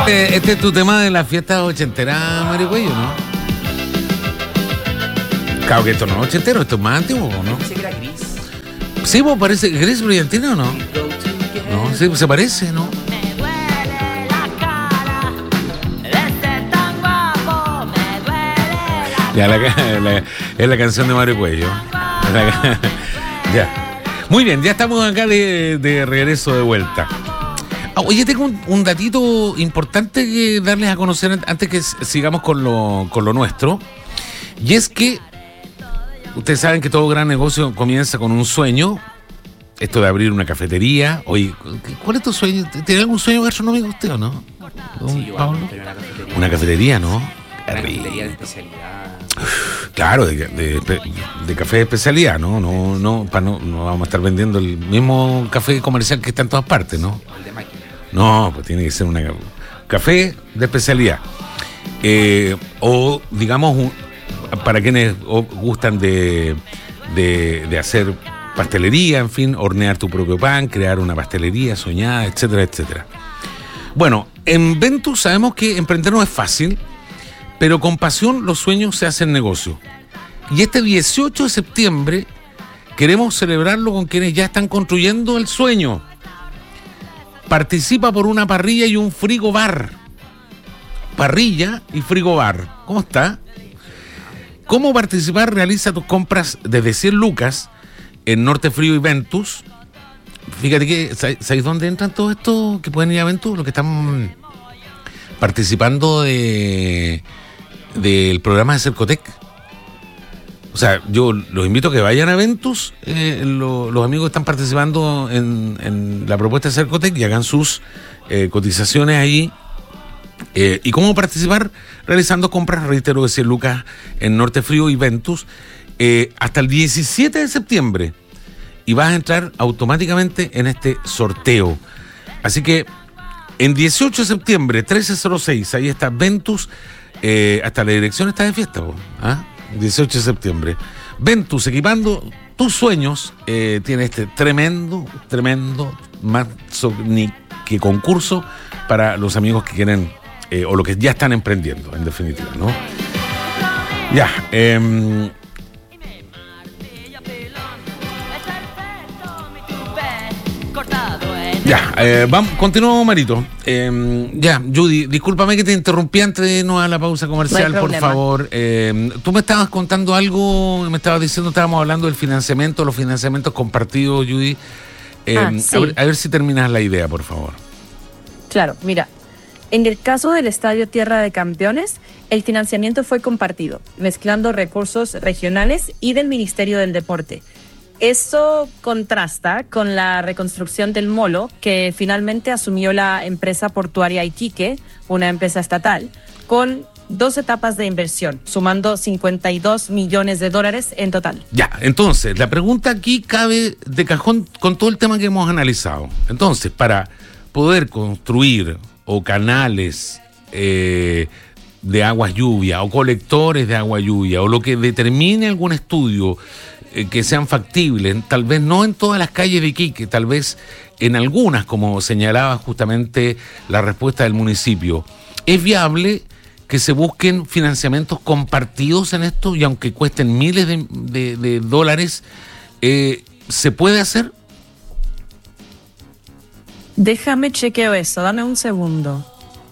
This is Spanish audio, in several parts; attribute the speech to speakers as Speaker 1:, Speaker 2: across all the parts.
Speaker 1: Este es tu tema de la fiesta ochentera, Mario Cuello, ¿no? Claro que esto no es ochentero, esto es más antiguo, ¿no?
Speaker 2: Pensé que era gris.
Speaker 1: Sí, pues parece gris brillantina, ¿o no? No, sí, se parece, ¿no? Ya, es la canción de Mario Cuello. Ya. Muy bien, ya estamos acá de regreso de vuelta. Oye, tengo un datito importante que darles a conocer antes que sigamos con lo nuestro. Y es que ustedes saben que todo gran negocio comienza con un sueño. Esto de abrir una cafetería. Oye, ¿cuál es tu sueño? ¿Tiene algún sueño gastronómico usted o no?
Speaker 2: Sí, yo
Speaker 1: Pablo.
Speaker 2: tengo una cafetería.
Speaker 1: Una cafetería, ¿no?
Speaker 2: Una cafetería de especialidad.
Speaker 1: Claro, de café de especialidad, ¿no? No vamos a estar vendiendo el mismo café comercial que está en todas partes, ¿no?
Speaker 2: El de máquina.
Speaker 1: No, pues tiene que ser un café de especialidad. O, digamos, para quienes gustan de hacer pastelería, en fin, hornear tu propio pan, crear una pastelería soñada, etcétera, etcétera. Bueno, en Ventus sabemos que emprender no es fácil, pero con pasión los sueños se hacen negocio. Y este 18 de septiembre queremos celebrarlo con quienes ya están construyendo el sueño. Participa por una parrilla y un frigobar. Parrilla y frigobar. ¿Cómo está? ¿Cómo participar? Realiza tus compras desde 100 lucas en Norte Frío y Ventus. Fíjate que, ¿sabéis dónde entran todos estos que pueden ir a Ventus? Los que están participando del programa de Cercotec. O sea, yo los invito a que vayan a Ventus, los amigos que están participando en la propuesta de Cercotec y hagan sus cotizaciones ahí. ¿Y cómo participar? Realizando compras, reitero, de 100 lucas en Norte Frío y Ventus hasta el 17 de septiembre. Y vas a entrar automáticamente en este sorteo. Así que en 18 de septiembre, 1306, ahí está Ventus. Hasta la dirección está de fiesta, ¿ah? 18 de septiembre. Ventus, equipando tus sueños. Tiene este tremendo más que concurso para los amigos que quieren o los que ya están emprendiendo, en definitiva, ¿no? Ya. Vamos, continuamos, Marito. Ya, Judy, discúlpame que te interrumpí antes de irnos a la pausa comercial,
Speaker 3: no hay
Speaker 1: por
Speaker 3: problema.
Speaker 1: favor. Tú me estabas contando algo, me estabas diciendo, estábamos hablando del financiamiento, los financiamientos compartidos, Judy.
Speaker 3: Sí.
Speaker 1: A ver si terminas la idea, por favor.
Speaker 3: Claro, mira, en el caso del Estadio Tierra de Campeones, el financiamiento fue compartido, mezclando recursos regionales y del Ministerio del Deporte. Eso contrasta con la reconstrucción del Molo, que finalmente asumió la empresa portuaria Iquique, una empresa estatal, con 2 etapas de inversión, sumando $52 millones en total.
Speaker 1: Ya, entonces, la pregunta aquí cabe de cajón con todo el tema que hemos analizado. Entonces, para poder construir o canales de agua lluvia o colectores de agua lluvia o lo que determine algún estudio que sean factibles, tal vez no en todas las calles de Iquique, tal vez en algunas, como señalaba justamente la respuesta del municipio, ¿es viable que se busquen financiamientos compartidos en esto? Y aunque cuesten miles de dólares, ¿se puede hacer?
Speaker 3: Déjame chequeo eso, dame un segundo.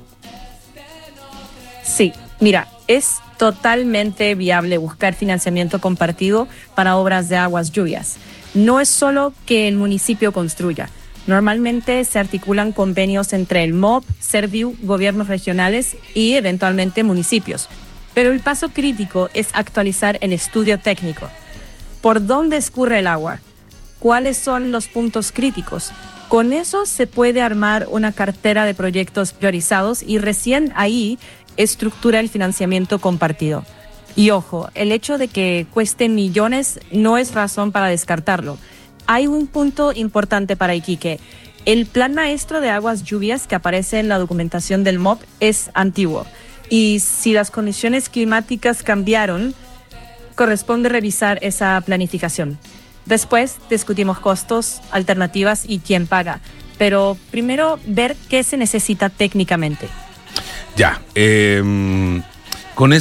Speaker 3: Sí, mira, es totalmente viable buscar financiamiento compartido para obras de aguas lluvias. No es solo que el municipio construya. Normalmente se articulan convenios entre el MOB, Serviu, gobiernos regionales y eventualmente municipios. Pero el paso crítico es actualizar el estudio técnico. ¿Por dónde escurre el agua? ¿Cuáles son los puntos críticos? Con eso se puede armar una cartera de proyectos priorizados y recién ahí estructura el financiamiento compartido. Y ojo, el hecho de que cueste millones no es razón para descartarlo. Hay un punto importante para Iquique. El plan maestro de aguas lluvias que aparece en la documentación del MOB es antiguo. Y si las condiciones climáticas cambiaron, corresponde revisar esa planificación. Después discutimos costos, alternativas y quién paga. Pero primero ver qué se necesita técnicamente.
Speaker 1: Ya. Con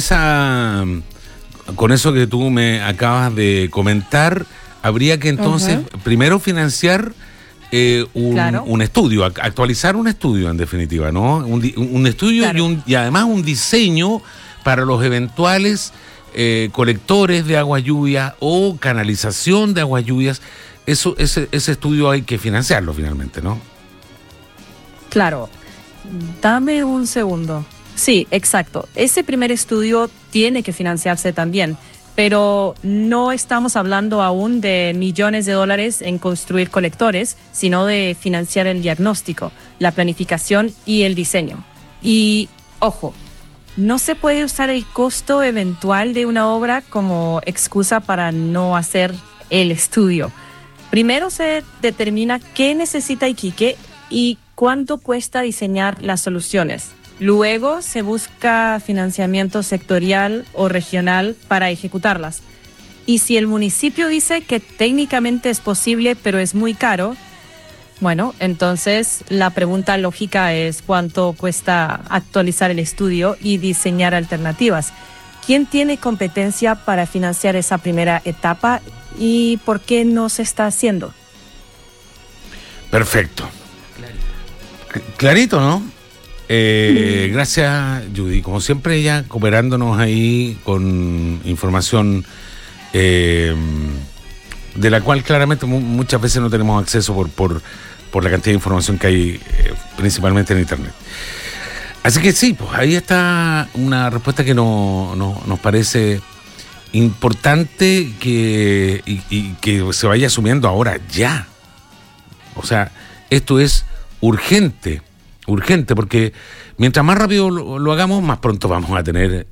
Speaker 1: eso que tú me acabas de comentar, habría que entonces primero financiar un estudio, actualizar un estudio en definitiva, ¿no? Un estudio y además un diseño para los eventuales colectores de aguas lluvias o canalización de aguas lluvias. Ese estudio hay que financiarlo finalmente, ¿no?
Speaker 3: Claro. Dame un segundo. Sí, exacto. Ese primer estudio tiene que financiarse también, pero no estamos hablando aún de millones de dólares en construir colectores, sino de financiar el diagnóstico, la planificación y el diseño. Y, ojo, no se puede usar el costo eventual de una obra como excusa para no hacer el estudio. Primero se determina qué necesita Iquique y cuánto cuesta diseñar las soluciones. Luego se busca financiamiento sectorial o regional para ejecutarlas. Y si el municipio dice que técnicamente es posible, pero es muy caro, bueno, entonces la pregunta lógica es cuánto cuesta actualizar el estudio y diseñar alternativas. ¿Quién tiene competencia para financiar esa primera etapa y por qué no se está haciendo?
Speaker 1: Perfecto. Clarito, ¿no? Gracias, Judy. Como siempre, ella cooperándonos ahí con información de la cual claramente muchas veces no tenemos acceso por la cantidad de información que hay principalmente en Internet. Así que sí, pues ahí está una respuesta que nos parece importante y que se vaya asumiendo ahora ya. O sea, esto es urgente, porque mientras más rápido lo hagamos, más pronto vamos a tener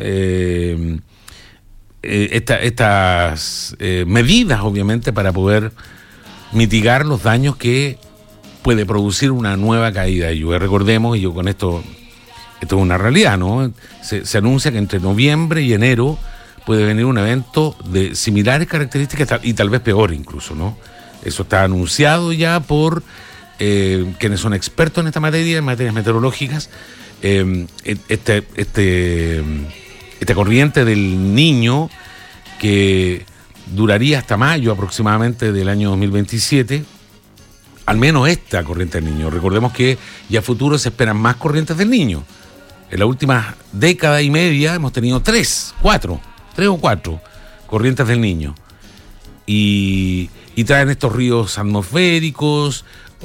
Speaker 1: estas medidas, obviamente, para poder mitigar los daños que puede producir una nueva caída de lluvia. Recordemos, y yo con esto es una realidad, ¿no? Se anuncia que entre noviembre y enero puede venir un evento de similares características y tal vez peor incluso, ¿no? Eso está anunciado ya por quienes son expertos en esta materia, en materias meteorológicas. Esta corriente del Niño que duraría hasta mayo aproximadamente del año 2027, al menos esta corriente del Niño. Recordemos que ya a futuro se esperan más corrientes del Niño. En la última década y media hemos tenido tres o cuatro corrientes del Niño. Y traen estos ríos atmosféricos,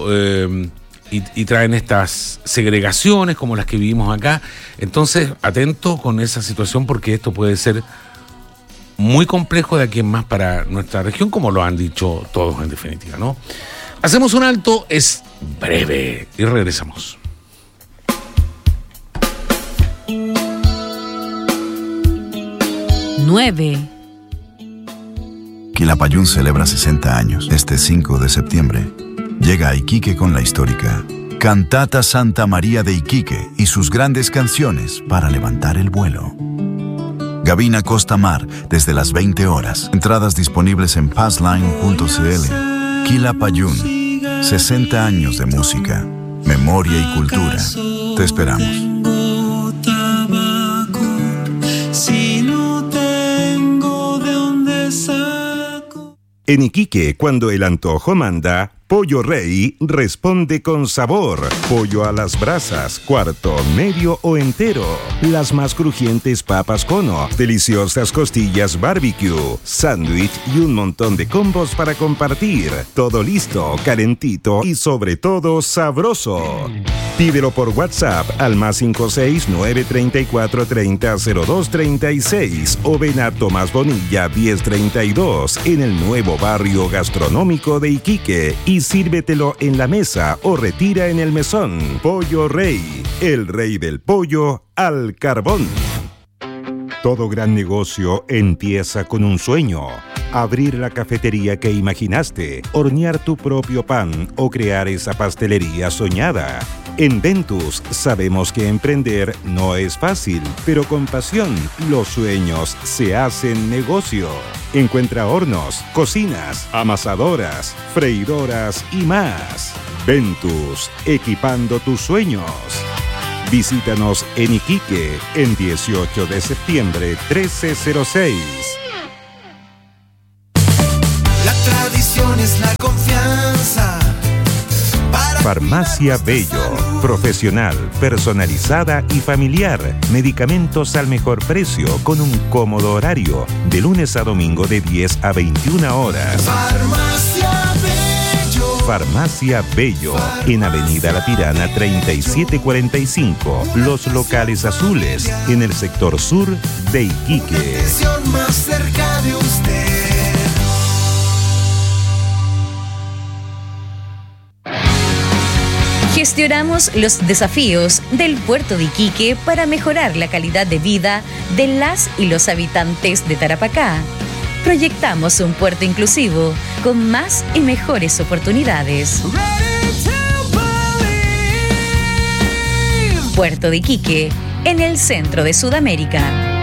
Speaker 1: y traen estas segregaciones como las que vivimos acá. Entonces, atento con esa situación porque esto puede ser muy complejo de aquí en más para nuestra región, como lo han dicho todos en definitiva, ¿no? Hacemos un alto, es breve y regresamos.
Speaker 4: Quilapayún celebra 60 años. Este 5 de septiembre llega a Iquique con la histórica Cantata Santa María de Iquique y sus grandes canciones para levantar el vuelo. Gavina Costa Mar desde las 20 horas. Entradas disponibles en passline.cl. Quilapayún, 60 años de música, memoria y cultura. Te esperamos.
Speaker 5: En Iquique, cuando el antojo manda, Pollo Rey responde con sabor. Pollo a las brasas, cuarto, medio o entero. Las más crujientes papas cono, deliciosas costillas barbecue, sándwich y un montón de combos para compartir. Todo listo, calentito y sobre todo sabroso. Pídelo por WhatsApp al +56 934 30 02 36 o ven a Tomás Bonilla 1032 en el nuevo barrio gastronómico de Iquique y sírvetelo en la mesa o retira en el mesón. Pollo Rey, el rey del pollo al carbón. Todo gran negocio empieza con un sueño. Abrir la cafetería que imaginaste, hornear tu propio pan o crear esa pastelería soñada. En Ventus sabemos que emprender no es fácil, pero con pasión los sueños se hacen negocio. Encuentra hornos, cocinas, amasadoras, freidoras y más. Ventus, equipando tus sueños. Visítanos en Iquique, en 18 de septiembre 1306.
Speaker 6: La tradición es la confianza.
Speaker 5: Farmacia Bello, profesional, personalizada y familiar. Medicamentos al mejor precio con un cómodo horario, de lunes a domingo de 10 a 21 horas.
Speaker 6: Farmacia Bello.
Speaker 5: Farmacia Bello, en Avenida La Tirana 3745, Los Locales Azules, en el sector sur de Iquique.
Speaker 6: Atención más cerca de usted.
Speaker 7: Gestionamos los desafíos del puerto de Iquique para mejorar la calidad de vida de las y los habitantes de Tarapacá. Proyectamos un puerto inclusivo con más y mejores oportunidades. Puerto de Iquique, en el centro de Sudamérica.